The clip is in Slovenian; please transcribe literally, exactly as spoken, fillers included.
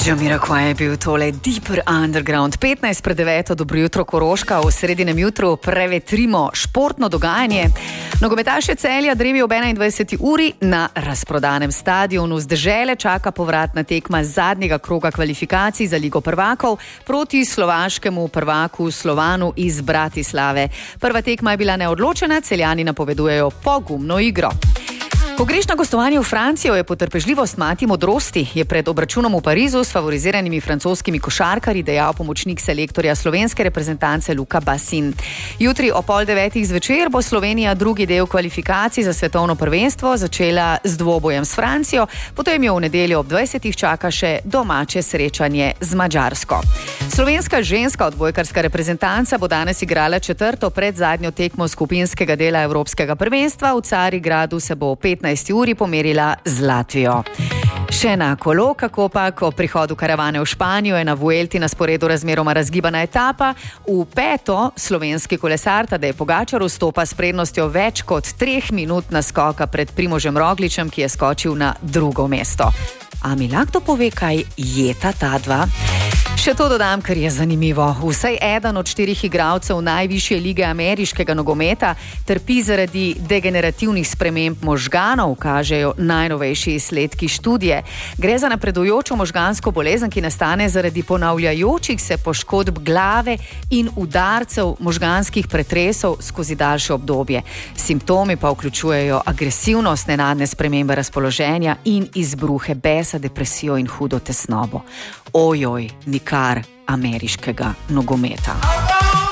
Jamiroquai je bil tole Deeper Underground. petnajst pred deveto, dobro jutro Koroška, v sredinem jutru prevetrimo športno dogajanje. Nogometaše Celja dremijo ob enaindvajseti uri na razprodanem stadionu. Z dežele čaka povratna tekma zadnjega kroga kvalifikacij za Ligo prvakov proti slovaškemu prvaku Slovanu iz Bratislave. Prva tekma je bila neodločena, Celjani napovedujejo pogumno igro. Ko greš na gostovanje v Francijo, je potrpežljivost mati modrosti, je pred obračunom v Parizu s favoriziranimi francoskimi košarkarji dejal pomočnik selektorja slovenske reprezentance Luka Bassin. Jutri o pol devetih zvečer bo Slovenija drugi del kvalifikacij za svetovno prvenstvo začela z dvobojem s Francijo, potem jo v nedeljo ob dvajsetih čaka še domače srečanje z Madžarsko. Slovenska ženska odbojkarska reprezentanca bo danes igrala četrto pred zadnjo tekmo skupinskega dela Evropskega prvenstva. V Carigradu se bo petnajsti uri pomerila z Latvijo. Še na kolo, kako pa, ko prihodu karavane v Španijo je na Vuelti na sporedu razmeroma razgibana etapa. V peto slovenski kolesar Tadej Pogačar vstopa s prednostjo več kot treh minut naskoka pred Primožem Rogličem, ki je skočil na drugo mesto. A mi lahko pove, kaj jeta ta dva? Še to dodam, ker je zanimivo. Vsaj eden od štirih igralcev najvišje lige ameriškega nogometa trpi zaradi degenerativnih sprememb možganov, kažejo najnovejši izsledki študije. Gre za napredujočo možgansko bolezen, ki nastane zaradi ponavljajočih se poškodb glave in udarcev možganskih pretresov skozi daljše obdobje. Simptomi pa vključujejo agresivnost, nenadne spremembe razpoloženja in izbruhe besa, depresijo in hudo tesnobo. Ojoj, nikar ameriškega nogometa.